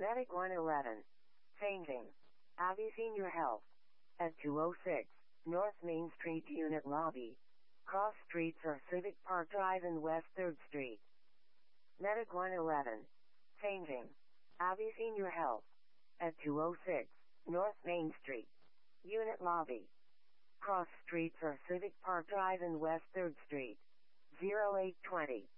Medic 111. Changing. Abbey Senior Health. At 206 North Main Street Unit Lobby. Cross streets are Civic Park Drive and West 3rd Street. Medic 111. Changing. Abbey Senior Health. At 206 North Main Street. Unit Lobby. Cross streets are Civic Park Drive and West 3rd Street. 0820.